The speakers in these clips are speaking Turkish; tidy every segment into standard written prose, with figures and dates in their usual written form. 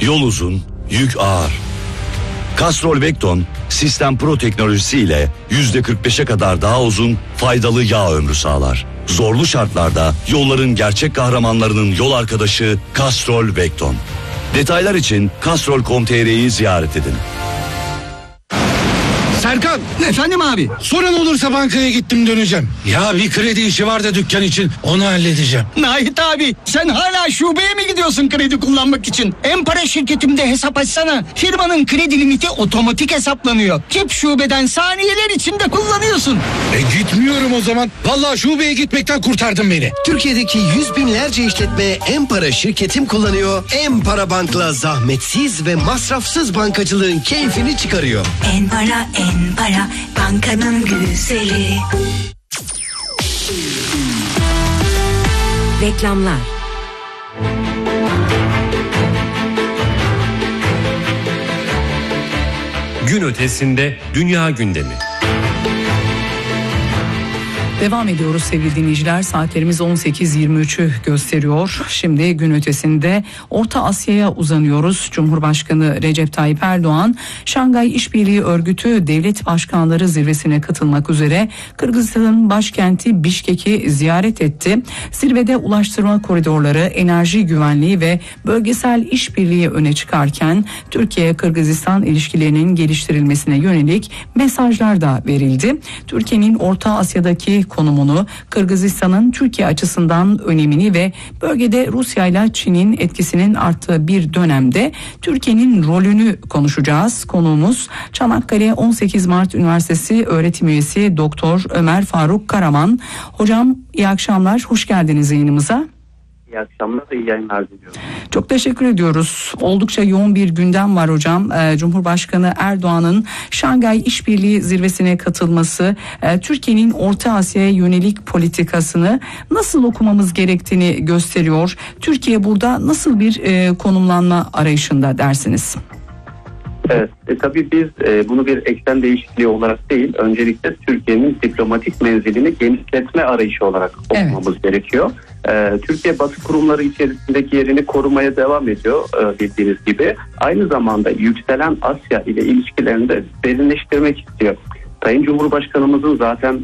Yol uzun, yük ağır. Castrol Vecton, Sistem Pro teknolojisiyle %45'e kadar daha uzun, faydalı yağ ömrü sağlar. Zorlu şartlarda yolların gerçek kahramanlarının yol arkadaşı Castrol Vecton. Detaylar için castrol.com.tr'yi ziyaret edin. Serkan! Efendim abi? Sorun olursa bankaya gittim döneceğim. Ya bir kredi işi var da dükkan için, onu halledeceğim. Nahit abi, sen hala şubeye mi gidiyorsun kredi kullanmak için? En-Para şirketimde hesap açsana. Firmanın kredi limiti otomatik hesaplanıyor. Hep şubeden saniyeler içinde kullanıyorsun. Gitmiyorum o zaman. Vallahi şubeye gitmekten kurtardın beni. Türkiye'deki yüz binlerce işletme En-Para şirketim kullanıyor. En-Para Bank'la zahmetsiz ve masrafsız bankacılığın keyfini çıkarıyor. En-Para, En-Para, bankanın güzeli. Reklamlar. Gün ötesinde dünya gündemi. Devam ediyoruz sevgili dinleyiciler. Saatlerimiz 18.23'ü gösteriyor. Şimdi gün ötesinde Orta Asya'ya uzanıyoruz. Cumhurbaşkanı Recep Tayyip Erdoğan, Şangay İşbirliği Örgütü Devlet Başkanları Zirvesi'ne katılmak üzere Kırgızistan'ın başkenti Bişkek'i ziyaret etti. Zirvede ulaştırma koridorları, enerji güvenliği ve bölgesel işbirliği öne çıkarken Türkiye-Kırgızistan ilişkilerinin geliştirilmesine yönelik mesajlar da verildi. Türkiye'nin Orta Asya'daki konumunu, Kırgızistan'ın Türkiye açısından önemini ve bölgede Rusya ile Çin'in etkisinin arttığı bir dönemde Türkiye'nin rolünü konuşacağız. Konuğumuz Çanakkale 18 Mart Üniversitesi öğretim üyesi Doktor Ömer Faruk Karaman. Hocam iyi akşamlar, hoş geldiniz yayınımıza. İyi akşamlar ve iyi yayınlar diliyorum. Çok teşekkür ediyoruz. Oldukça yoğun bir gündem var hocam. Cumhurbaşkanı Erdoğan'ın Şangay İşbirliği Zirvesi'ne katılması, Türkiye'nin Orta Asya'ya yönelik politikasını nasıl okumamız gerektiğini gösteriyor. Türkiye burada nasıl bir konumlanma arayışında dersiniz? Evet, tabii biz bunu bir eksen değişikliği olarak değil, öncelikle Türkiye'nin diplomatik menzilini genişletme arayışı olarak okumamız gerekiyor. Türkiye Batı kurumları içerisindeki yerini korumaya devam ediyor bildiğiniz gibi. Aynı zamanda yükselen Asya ile ilişkilerini de derinleştirmek istiyor. Sayın Cumhurbaşkanımızın zaten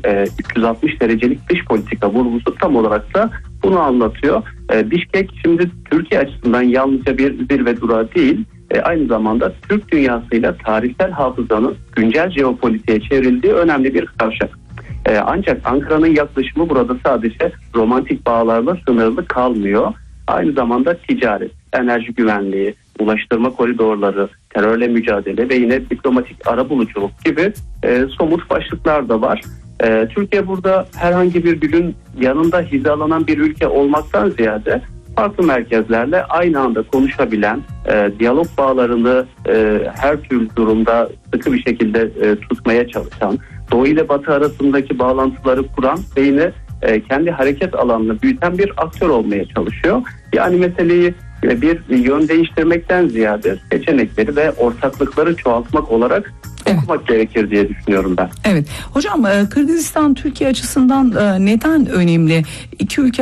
360 derecelik dış politika vurgusu tam olarak da bunu anlatıyor. Bişkek şimdi Türkiye açısından yalnızca bir zirve durağı değil, aynı zamanda Türk dünyasıyla tarihsel hafızanın güncel jeopolitiğe çevrildiği önemli bir kavşak. Ancak Ankara'nın yaklaşımı burada sadece romantik bağlarla sınırlı kalmıyor. Aynı zamanda ticaret, enerji güvenliği, ulaştırma koridorları, terörle mücadele ve yine diplomatik arabuluculuk gibi somut başlıklar da var. Türkiye burada herhangi bir gücün yanında hizalanan bir ülke olmaktan ziyade farklı merkezlerle aynı anda konuşabilen, diyalog bağlarını her türlü durumda sıkı bir şekilde tutmaya çalışan, Doğu ile Batı arasındaki bağlantıları kuran ve yine kendi hareket alanını büyüten bir aktör olmaya çalışıyor. Yani meseleyi bir yön değiştirmekten ziyade seçenekleri ve ortaklıkları çoğaltmak olarak okumak gerekir diye düşünüyorum ben. Evet. Hocam Kırgızistan Türkiye açısından neden önemli? İki ülke